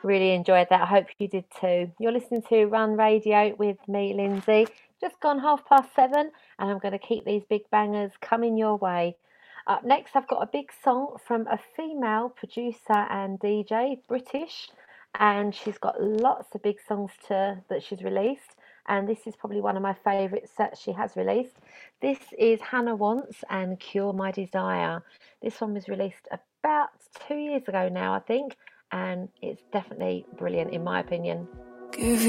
Really enjoyed that. I hope you did too. You're listening to Run Radio with me, Lindsay. Just gone 7:30, and I'm going to keep these big bangers coming your way. Up next, I've got a big song from a female producer and DJ, British, and she's got lots of big songs that she's released. And this is probably one of my favourites that she has released. This is Hannah Wants and Cure My Desire. This one was released about 2 years ago now, I think, and it's definitely brilliant in my opinion. Give